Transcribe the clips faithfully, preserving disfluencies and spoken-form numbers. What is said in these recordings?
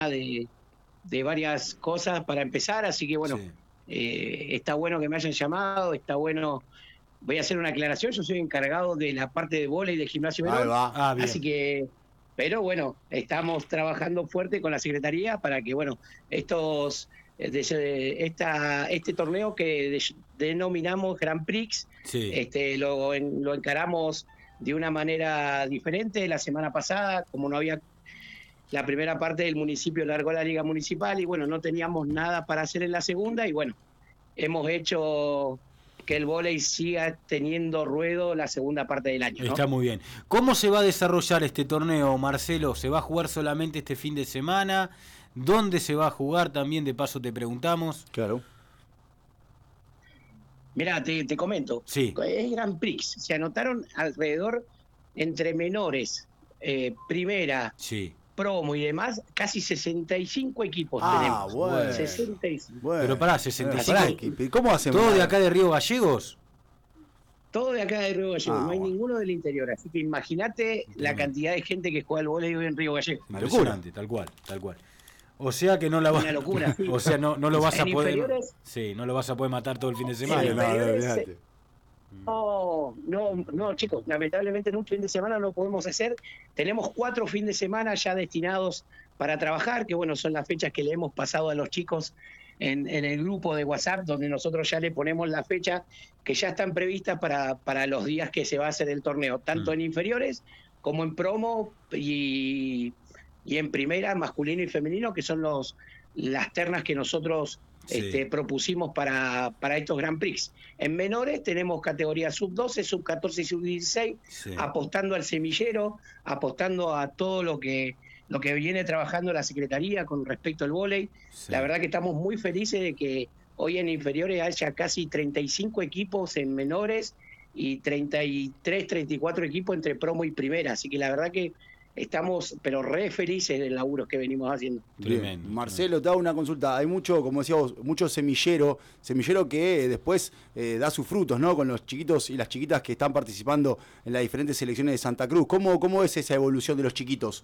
de, de varias cosas para empezar, así que bueno, Sí. eh, está bueno que me hayan llamado, está bueno. Voy a hacer una aclaración, yo soy encargado de la parte de vóley de gimnasio Ahí menor, va. Ah, bien. así que, pero bueno, estamos trabajando fuerte con la Secretaría para que, bueno, estos, eh, de- esta, este torneo que de- denominamos Grand Prix, Sí. este, lo, en- lo encaramos de una manera diferente. La semana pasada, como no había, la primera parte del municipio largó la liga municipal y bueno, no teníamos nada para hacer en la segunda y bueno, hemos hecho que el vóley siga teniendo ruedo la segunda parte del año, ¿no? Está muy bien. ¿Cómo se va a desarrollar este torneo, Marcelo? ¿Se va a jugar solamente este fin de semana? ¿Dónde se va a jugar? También de paso te preguntamos. Claro. Mirá, te, te comento, Sí. es Grand Prix, se anotaron alrededor entre menores, eh, primera, Sí. promo y demás, casi sesenta y cinco equipos Ah, tenemos. bueno. sesenta y cinco. Bueno. Pero pará, Eh, sesenta y pará, cinco. ¿y ¿Cómo hacemos? ¿Todo de acá de Río Gallegos? Todo de acá de Río Gallegos, Ah, no hay bueno. ninguno del interior, así que imagínate la Tremendo. cantidad de gente que juega al vóley hoy en Río Gallegos. Una Impresionante, tal cual, tal cual. O sea que no la va, Una locura, sí. o sea, no, no lo vas a En poder. inferiores- Sí, no lo vas a poder matar todo el fin de Sí, semana. en no, no, inferiores, olvídate. No, no, no, chicos, lamentablemente en un fin de semana no podemos hacer. Tenemos cuatro fines de semana ya destinados para trabajar, que bueno, son las fechas que le hemos pasado a los chicos en, en el grupo de WhatsApp, donde nosotros ya le ponemos la fecha que ya están previstas para, para los días que se va a hacer el torneo, tanto Mm. en inferiores como en promo y, y en primera, masculino y femenino, que son los las ternas que nosotros Sí. este, propusimos para, para estos Grand Prix. En menores tenemos categorías sub doce, sub catorce y sub dieciséis, Sí. apostando al semillero, apostando a todo lo que, lo que viene trabajando la Secretaría con respecto al vóley. Sí. La verdad que estamos muy felices de que hoy en inferiores haya casi treinta y cinco equipos en menores y treinta y tres, treinta y cuatro equipos entre promo y primera. Así que la verdad que estamos, pero re felices del laburo que venimos haciendo. Bien. Tremendo, Marcelo, te hago una consulta. Hay mucho, como decíamos, mucho semillero, semillero que después eh, da sus frutos, ¿no? Con los chiquitos y las chiquitas que están participando en las diferentes selecciones de Santa Cruz. ¿Cómo, cómo es esa evolución de los chiquitos?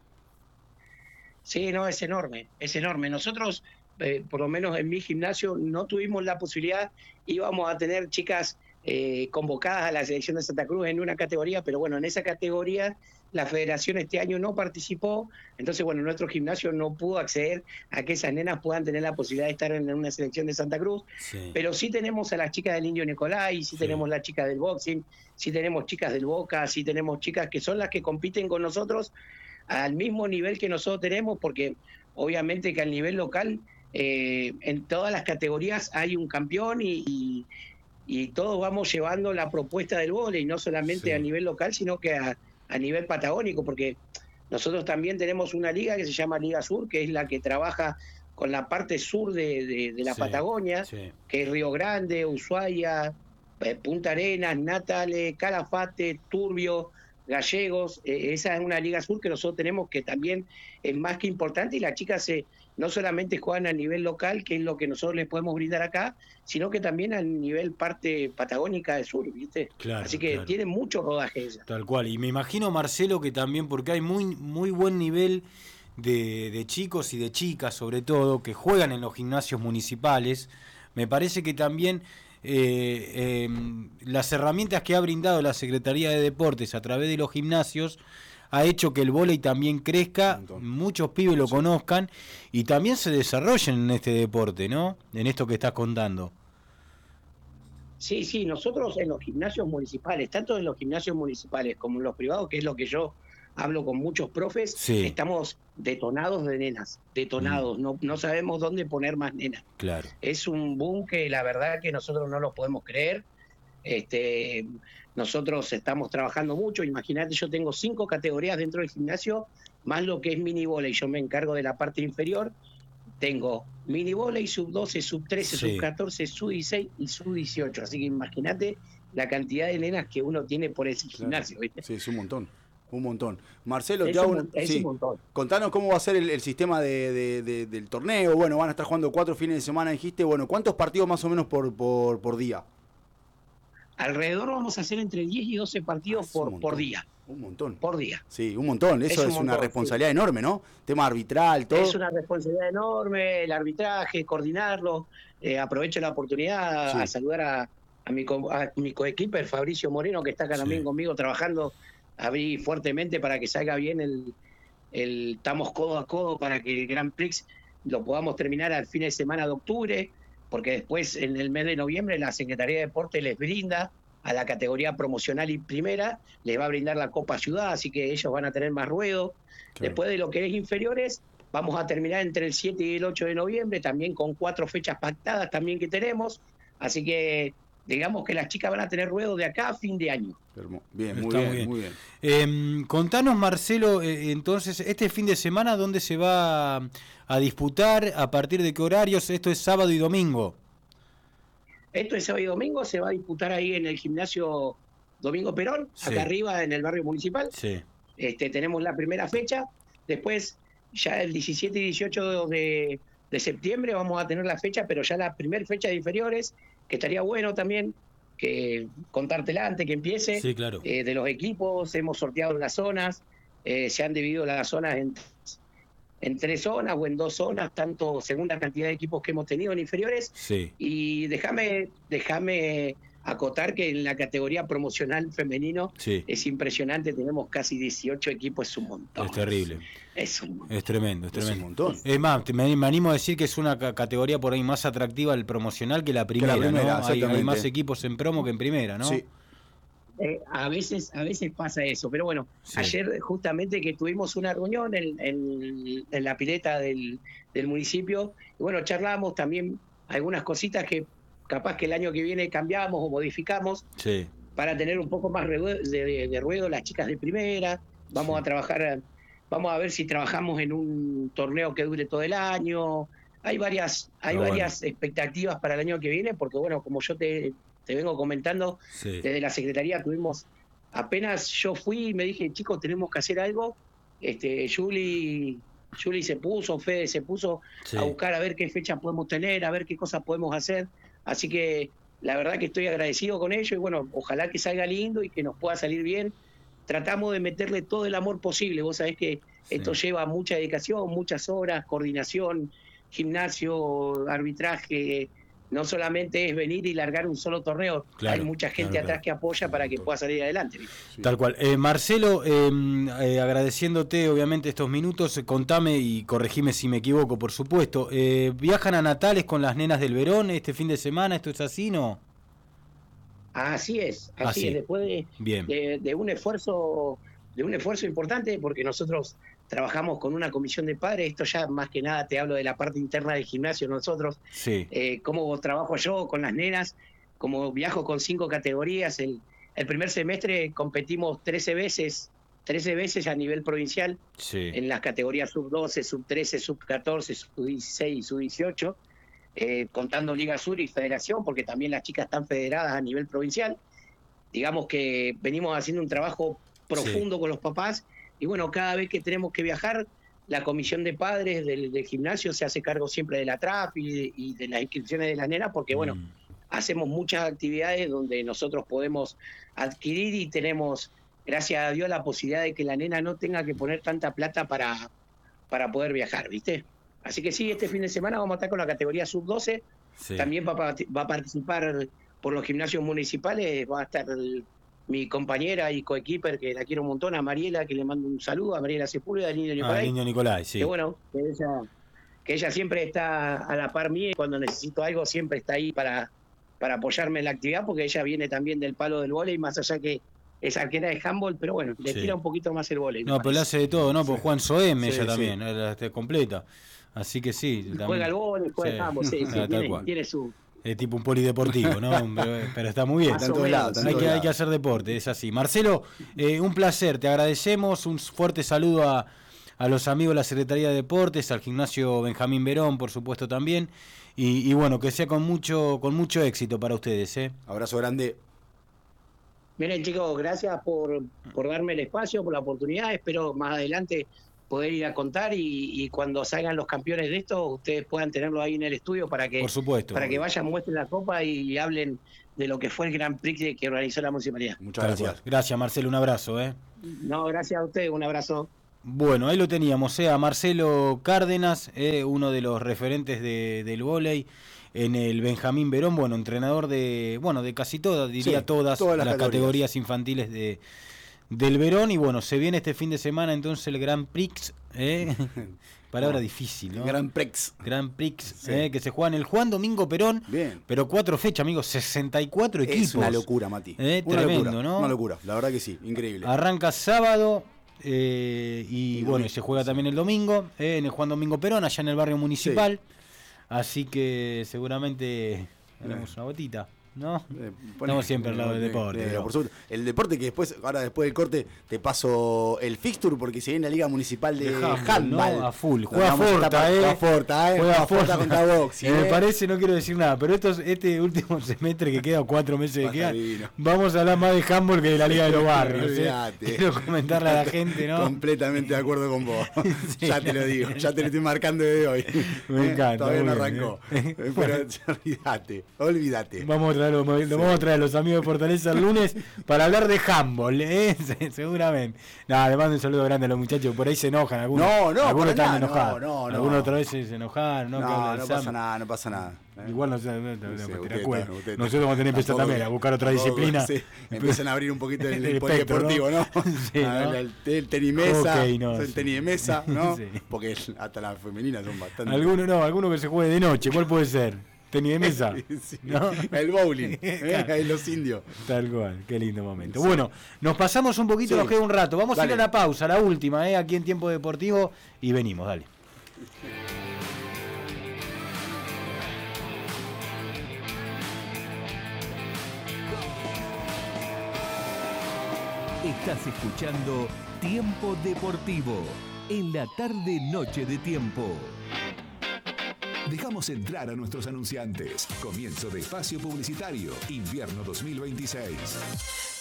Sí, no, es enorme, es enorme. Nosotros, eh, por lo menos en mi gimnasio, no tuvimos la posibilidad, íbamos a tener chicas eh, convocadas a la selección de Santa Cruz en una categoría, pero bueno, en esa categoría la federación este año no participó, entonces bueno, nuestro gimnasio no pudo acceder a que esas nenas puedan tener la posibilidad de estar en una selección de Santa Cruz, Sí. pero sí tenemos a las chicas del Indio Nicolai, sí, Sí. tenemos las chicas del boxing, sí tenemos chicas del Boca, sí tenemos chicas que son las que compiten con nosotros al mismo nivel que nosotros tenemos, porque obviamente que al nivel local, eh, en todas las categorías hay un campeón y, y, y todos vamos llevando la propuesta del vóley, no solamente Sí. a nivel local, sino que a, a nivel patagónico, porque nosotros también tenemos una liga que se llama Liga Sur, que es la que trabaja con la parte sur de, de, de la Sí. Patagonia, Sí. que es Río Grande, Ushuaia, eh, Punta Arenas, Natale, Calafate, Turbio, Gallegos. Eh, esa es una Liga Sur que nosotros tenemos que también es más que importante y las chicas se, no solamente juegan a nivel local, que es lo que nosotros les podemos brindar acá, sino que también a nivel parte patagónica del sur, ¿viste? Claro, Así que claro. tienen mucho rodaje ella. Tal cual. Y me imagino, Marcelo, que también, porque hay muy, muy buen nivel de, de chicos y de chicas, sobre todo, que juegan en los gimnasios municipales. Me parece que también eh, eh, las herramientas que ha brindado la Secretaría de Deportes a través de los gimnasios ha hecho que el vóley también crezca, Un montón. muchos pibes lo Sí. conozcan y también se desarrollen en este deporte, ¿no? En esto que estás contando. Sí, sí, nosotros en los gimnasios municipales, tanto en los gimnasios municipales como en los privados, que es lo que yo hablo con muchos profes, Sí. estamos detonados de nenas, detonados, no, no sabemos dónde poner más nenas. Claro. Es un boom que la verdad que nosotros no lo podemos creer. Este, nosotros estamos trabajando mucho, imagínate, yo tengo cinco categorías dentro del gimnasio, más lo que es mini volei, yo me encargo de la parte inferior. Tengo mini volei, sub doce, sub trece, Sí. sub catorce, sub dieciséis y sub dieciocho. Así que imagínate la cantidad de nenas que uno tiene por ese Claro. gimnasio, ¿viste? Sí, es un montón. Un montón. Marcelo, Es te hago un una- mon- es sí. un montón. Contanos cómo va a ser el, el sistema de, de- de- del torneo. Bueno, van a estar jugando cuatro fines de semana, dijiste. Bueno, ¿cuántos partidos más o menos por, por, por día? Alrededor vamos a hacer entre diez y doce partidos Ah, por, por día. Un montón. Por día. Sí, un montón. Eso es, es un una montón, responsabilidad sí. enorme, ¿no? Tema arbitral, todo. Es una responsabilidad enorme, el arbitraje, coordinarlo. Eh, aprovecho la oportunidad Sí. a saludar a, a mi, co- a mi coequiper Fabricio Moreno, que está acá Sí. también conmigo trabajando, abrí fuertemente para que salga bien el, el estamos codo a codo para que el Grand Prix lo podamos terminar al fin de semana de octubre, porque después en el mes de noviembre la Secretaría de Deporte les brinda a la categoría promocional y primera, les va a brindar la Copa Ciudad, así que ellos van a tener más ruedo. Claro. Después de lo que es inferiores, vamos a terminar entre el siete y el ocho de noviembre, también con cuatro fechas pactadas también que tenemos, así que digamos que las chicas van a tener ruedo de acá a fin de año. Hermo- Bien, muy Está bien, muy bien. muy bien. Eh, contanos, Marcelo, eh, entonces, este fin de semana, ¿dónde se va a, a disputar? ¿A partir de qué horarios? Esto es sábado y domingo. Esto es sábado y domingo, se va a disputar ahí en el gimnasio Domingo Perón, Sí. acá arriba en el barrio municipal. Sí. Este, tenemos la primera fecha, después ya el diecisiete y dieciocho de, de septiembre vamos a tener la fecha, pero ya la primera fecha de inferiores, que estaría bueno también que contártela antes que empiece, Sí, claro. eh, de los equipos, hemos sorteado las zonas, eh, se han dividido las zonas en, en tres zonas o en dos zonas, tanto según la cantidad de equipos que hemos tenido en inferiores, Sí. y déjame, déjame acotar que en la categoría promocional femenino Sí. es impresionante, tenemos casi dieciocho equipos, es un montón. Es terrible. Es un montón. Es tremendo, es Es un tremendo. montón. Es más, te- me, me animo a decir que es una ca- categoría por ahí más atractiva el promocional que la primera, primera, ¿no? Hay, hay exactamente. más equipos en promo que en primera, ¿no? Sí. Eh, a veces a veces pasa eso, pero bueno, Sí. ayer justamente que tuvimos una reunión en, en- en la pileta del, del municipio, y bueno, charlamos también algunas cositas que capaz que el año que viene cambiamos o modificamos Sí. para tener un poco más de, de- de ruedo las chicas de primera. Vamos Sí. a trabajar, vamos a ver si trabajamos en un torneo que dure todo el año. Hay varias, hay Está varias expectativas para el año que viene, porque bueno, como yo te, te vengo comentando, Sí. desde la Secretaría tuvimos, apenas yo fui y me dije, chicos, tenemos que hacer algo. Este, Juli, Juli se puso, Fede se puso Sí. a buscar a ver qué fecha podemos tener, a ver qué cosas podemos hacer. Así que la verdad que estoy agradecido con ello y bueno, ojalá que salga lindo y que nos pueda salir bien. Tratamos de meterle todo el amor posible. Vos sabés que Sí. esto lleva mucha dedicación, muchas horas, coordinación, gimnasio, arbitraje. No solamente es venir y largar un solo torneo, Claro, hay mucha gente claro, atrás claro. que apoya para que pueda salir adelante. Sí. Tal cual. Eh, Marcelo, eh, eh, agradeciéndote obviamente estos minutos, eh, contame y corregime si me equivoco, por supuesto. Eh, ¿Viajan a Natales con las nenas del Verón este fin de semana? ¿Esto es así, no? Así es, así Así. es, después de, Bien. de, de un esfuerzo, de un esfuerzo importante, porque nosotros trabajamos con una comisión de padres, esto ya más que nada te hablo de la parte interna del gimnasio, nosotros, Sí. eh, cómo trabajo yo con las nenas, como viajo con cinco categorías, el, el primer semestre competimos trece veces, trece veces a nivel provincial, Sí. en las categorías sub doce, sub trece, sub catorce, sub dieciséis y sub dieciocho, eh, contando Liga Sur y Federación, porque también las chicas están federadas a nivel provincial. Digamos que venimos haciendo un trabajo profundo Sí. con los papás y bueno, cada vez que tenemos que viajar, la comisión de padres del, del gimnasio se hace cargo siempre de la T R A P y de, y de las inscripciones de las nenas, porque bueno, Mm. hacemos muchas actividades donde nosotros podemos adquirir y tenemos, gracias a Dios, la posibilidad de que la nena no tenga que poner tanta plata para, para poder viajar, ¿viste? Así que sí, este fin de semana vamos a estar con la categoría sub doce, Sí. también va, a- va a participar por los gimnasios municipales, va a estar el- mi compañera y coequiper, que la quiero un montón, a Mariela, que le mando un saludo, a Mariela Sepúlveda, del Niño Ah, Nicolai, el Indio Nicolai, sí. que bueno, que ella, que ella siempre está a la par mía y cuando necesito algo siempre está ahí para, para apoyarme en la actividad, porque ella viene también del palo del vóley, más allá que es arquera de handball, pero bueno, le Sí. tira un poquito más el vóley. me No, pero le parece. hace de todo, ¿no? Pues Juan Soem, Sí, ella sí. también, eh, la- está completa. Así que sí. Juega también. al vóley, juega Sí. al handball, sí, sí, Ah, tal tiene, cual. tiene su... Es tipo un polideportivo, ¿no? pero, pero está muy bien. Más Está en o todos menos, lados, está en Hay todos que, hay lados. que hacer deporte, es así. Marcelo, eh, un placer, te agradecemos, un fuerte saludo a, a los amigos de la Secretaría de Deportes, al gimnasio Benjamín Verón, por supuesto también, y, y bueno, que sea con mucho, con mucho éxito para ustedes, ¿eh? Abrazo grande. Miren chicos, gracias por, por darme el espacio, por la oportunidad, espero más adelante poder ir a contar y, y cuando salgan los campeones de esto, ustedes puedan tenerlo ahí en el estudio para que, Por supuesto. para que vayan, muestren la copa y, y hablen de lo que fue el Grand Prix que organizó la municipalidad. Muchas gracias. Gracias, Marcelo, un abrazo. ¿eh? No, gracias a ustedes, un abrazo. Bueno, ahí lo teníamos, eh, a Marcelo Cárdenas, eh, uno de los referentes de, del vóley en el Benjamín Verón, bueno, entrenador de, bueno, de casi todas, diría sí, todas, todas las las categorías. categorías infantiles de del Verón. Y bueno, se viene este fin de semana entonces el Grand Prix, eh, palabra no, difícil, ¿no? Grand Prix. Grand Prix, sí. eh, que se juega en el Juan Domingo Perón. Bien. Pero cuatro fechas, amigos, sesenta y cuatro equipos. Es una locura, Mati. Eh, una tremendo, locura, ¿no? Una locura, la verdad que sí, increíble. Arranca sábado eh, y, y bueno, se juega sí. también el domingo, eh, en el Juan Domingo Perón, allá en el barrio municipal. Sí. Así que seguramente haremos una botita. ¿No? Eh, Estamos siempre al lado del deporte. Eh, por supuesto. El deporte que después, ahora después del corte, te paso el fixture porque se viene la Liga Municipal de, de handball. ¿No? A full. Juega Forta, eh. Juega Forta, eh. Juega Forta contra Box. Eh, me parece, no quiero decir nada, pero estos, este último semestre que queda, cuatro meses que quedan, vamos a hablar más de handball que de la Liga de los Barrios. eh. Quiero comentarle a la gente, ¿no? Completamente de acuerdo con vos. Sí, ya te lo digo, ya te lo estoy marcando desde hoy. Me encanta. Todavía no arrancó. Eh. Pero bueno. olvídate, olvídate. Vamos a traerlo, lo vamos a traer a los amigos de Fortaleza el lunes para hablar de handball, ¿eh? seguramente. Nada, le mando un saludo grande a los muchachos, por ahí se enojan algunos. No, no, algunos están nada, enojados. No, no, algunos no. otra vez se enojaron, ¿no? No, no pasa nada, no pasa nada. Igual no sé, no, no, sí, no, usted, cuenta. usted, Nosotros vamos a tener que empezar también a buscar otra tampoco, disciplina. Sí. Empiezan a abrir un poquito el, el, el polideportivo, ¿no? Sí, ¿no? ¿no? El, el tenis mesa, okay, no, el tenis de mesa, ¿no? Sí. Porque hasta las femeninas son bastante. Algunos no, algunos que se juegue de noche, ¿cuál puede ser? Tenis de mesa. Sí, ¿no? El bowling, ¿eh? Los indios. Tal cual, qué lindo momento. Sí. Bueno, nos pasamos un poquito, sí. nos queda un rato. Vamos dale. a ir a la pausa, la última, ¿eh? Aquí en Tiempo Deportivo, y venimos, dale. Estás escuchando Tiempo Deportivo, en la tarde-noche de Tiempo. Dejamos entrar a nuestros anunciantes. Comienzo de espacio publicitario, invierno dos mil veintiséis.